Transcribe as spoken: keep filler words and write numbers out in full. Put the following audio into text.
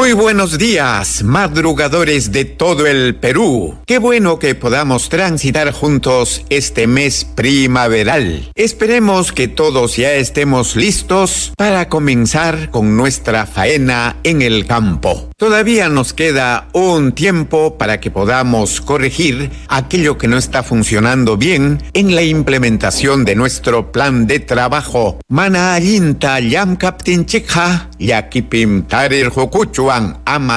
Muy buenos días, madrugadores de todo el Perú. Qué bueno que podamos transitar juntos este mes primaveral. Esperemos que todos ya estemos listos para comenzar con nuestra faena en el campo. Todavía nos queda un tiempo para que podamos corregir aquello que no está funcionando bien en la implementación de nuestro plan de trabajo. Mana allinta llam kaptin chikha, yakipim tarir hokuchuan ama